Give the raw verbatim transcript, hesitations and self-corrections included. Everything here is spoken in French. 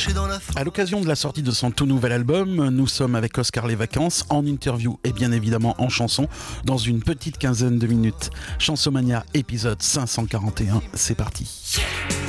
marcher dans la forêt. À l'occasion de la sortie de son tout nouvel album, nous sommes avec Oscar Les Vacances en interview et bien évidemment en chanson dans une petite quinzaine de minutes. Chansomania épisode cinq cent quarante et un, c'est parti.